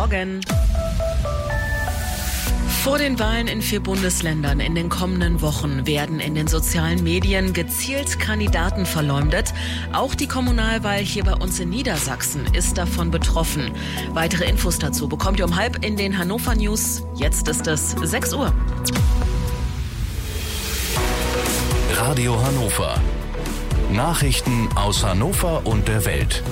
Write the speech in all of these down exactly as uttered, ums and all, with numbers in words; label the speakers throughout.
Speaker 1: Morgen. Vor den Wahlen in vier Bundesländern in den kommenden Wochen werden in den sozialen Medien gezielt Kandidaten verleumdet. Auch die Kommunalwahl hier bei uns in Niedersachsen ist davon betroffen. Weitere Infos dazu bekommt ihr um halb in den Hannover News. Jetzt ist es sechs Uhr.
Speaker 2: Radio Hannover. Nachrichten aus Hannover und der Welt.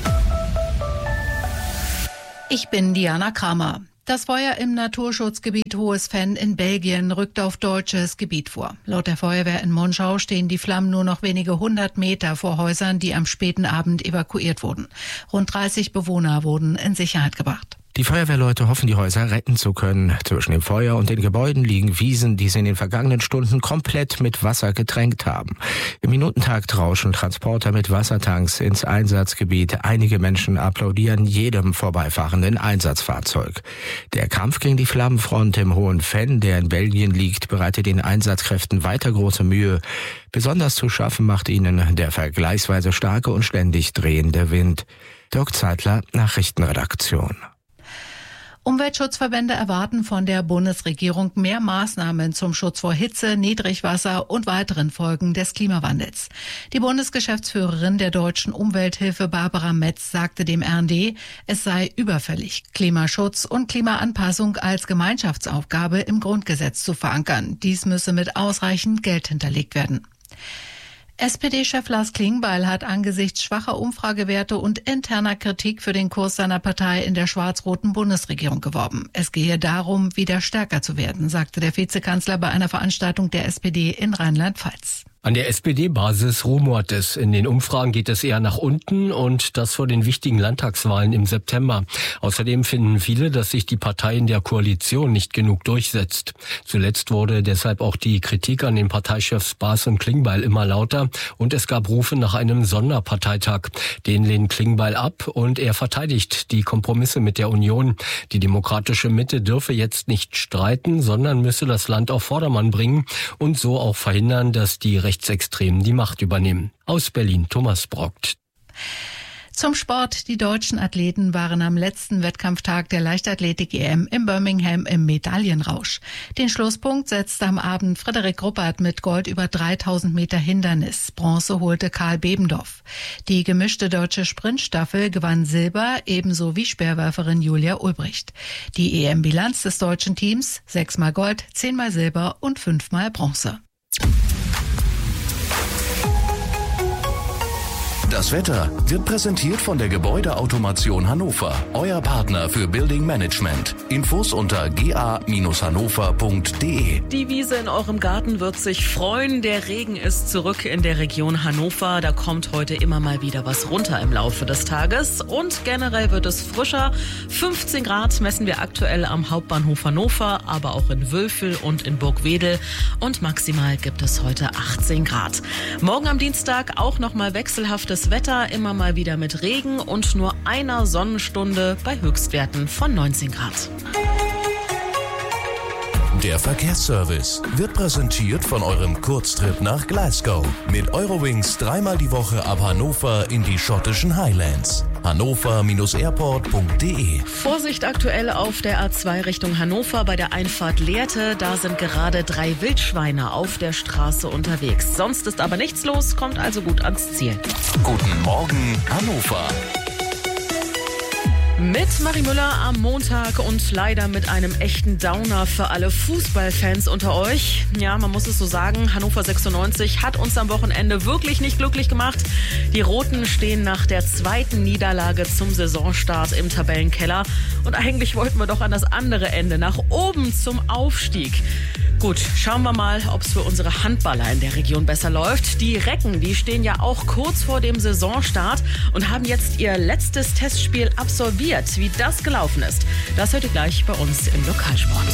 Speaker 3: Ich bin Diana Kramer. Das Feuer im Naturschutzgebiet Hohes Venn in Belgien rückt auf deutsches Gebiet vor. Laut der Feuerwehr in Monschau stehen die Flammen nur noch wenige hundert Meter vor Häusern, die am späten Abend evakuiert wurden. Rund dreißig Bewohner wurden in Sicherheit gebracht.
Speaker 4: Die Feuerwehrleute hoffen, die Häuser retten zu können. Zwischen dem Feuer und den Gebäuden liegen Wiesen, die sie in den vergangenen Stunden komplett mit Wasser getränkt haben. Im Minutentakt rauschen Transporter mit Wassertanks ins Einsatzgebiet. Einige Menschen applaudieren jedem vorbeifahrenden Einsatzfahrzeug. Der Kampf gegen die Flammenfront im Hohen Venn, der in Belgien liegt, bereitet den Einsatzkräften weiter große Mühe. Besonders zu schaffen macht ihnen der vergleichsweise starke und ständig drehende Wind. Dirk Zeitler, Nachrichtenredaktion.
Speaker 3: Umweltschutzverbände erwarten von der Bundesregierung mehr Maßnahmen zum Schutz vor Hitze, Niedrigwasser und weiteren Folgen des Klimawandels. Die Bundesgeschäftsführerin der Deutschen Umwelthilfe Barbara Metz sagte dem R N D, es sei überfällig, Klimaschutz und Klimaanpassung als Gemeinschaftsaufgabe im Grundgesetz zu verankern. Dies müsse mit ausreichend Geld hinterlegt werden. S P D-Chef Lars Klingbeil hat angesichts schwacher Umfragewerte und interner Kritik für den Kurs seiner Partei in der schwarz-roten Bundesregierung geworben. Es gehe darum, wieder stärker zu werden, sagte der Vizekanzler bei einer Veranstaltung der S P D in Rheinland-Pfalz.
Speaker 5: An der S P D-Basis rumort es. In den Umfragen geht es eher nach unten und das vor den wichtigen Landtagswahlen im September. Außerdem finden viele, dass sich die Partei in der Koalition nicht genug durchsetzt. Zuletzt wurde deshalb auch die Kritik an den Parteichefs Baas und Klingbeil immer lauter und es gab Rufe nach einem Sonderparteitag. Den lehnt Klingbeil ab und er verteidigt die Kompromisse mit der Union. Die demokratische Mitte dürfe jetzt nicht streiten, sondern müsse das Land auf Vordermann bringen und so auch verhindern, dass die Rechtsextremen die Macht übernehmen. Aus Berlin, Thomas Brockt.
Speaker 3: Zum Sport. Die deutschen Athleten waren am letzten Wettkampftag der Leichtathletik-E M in Birmingham im Medaillenrausch. Den Schlusspunkt setzte am Abend Frederik Gruppert mit Gold über dreitausend Meter Hindernis. Bronze holte Karl Bebendorf. Die gemischte deutsche Sprintstaffel gewann Silber, ebenso wie Speerwerferin Julia Ulbricht. Die E M-Bilanz des deutschen Teams: sechsmal Gold, zehnmal Silber und fünfmal Bronze.
Speaker 2: Das Wetter wird präsentiert von der Gebäudeautomation Hannover, euer Partner für Building Management. Infos unter g a Bindestrich hannover punkt d e.
Speaker 1: Die Wiese in eurem Garten wird sich freuen. Der Regen ist zurück in der Region Hannover. Da kommt heute immer mal wieder was runter im Laufe des Tages. Und generell wird es frischer. fünfzehn Grad messen wir aktuell am Hauptbahnhof Hannover, aber auch in Wülfel und in Burgwedel. Und maximal gibt es heute achtzehn Grad. Morgen am Dienstag auch nochmal wechselhaftes Wetter, immer mal wieder mit Regen und nur einer Sonnenstunde bei Höchstwerten von neunzehn Grad.
Speaker 2: Der Verkehrsservice wird präsentiert von eurem Kurztrip nach Glasgow. Mit Eurowings dreimal die Woche ab Hannover in die schottischen Highlands. hannover Bindestrich airport punkt d e.
Speaker 1: Vorsicht aktuell auf der A zwei Richtung Hannover bei der Einfahrt Lehrte. Da sind gerade drei Wildschweine auf der Straße unterwegs. Sonst ist aber nichts los, kommt also gut ans Ziel.
Speaker 2: Guten Morgen, Hannover.
Speaker 1: Mit Marie Müller am Montag und leider mit einem echten Downer für alle Fußballfans unter euch. Ja, man muss es so sagen, Hannover sechsundneunzig hat uns am Wochenende wirklich nicht glücklich gemacht. Die Roten stehen nach der zweiten Niederlage zum Saisonstart im Tabellenkeller. Und eigentlich wollten wir doch an das andere Ende, nach oben zum Aufstieg. Gut, schauen wir mal, ob es für unsere Handballer in der Region besser läuft. Die Recken, die stehen ja auch kurz vor dem Saisonstart und haben jetzt ihr letztes Testspiel absolviert. Wie das gelaufen ist, das hört ihr gleich bei uns im Lokalsport.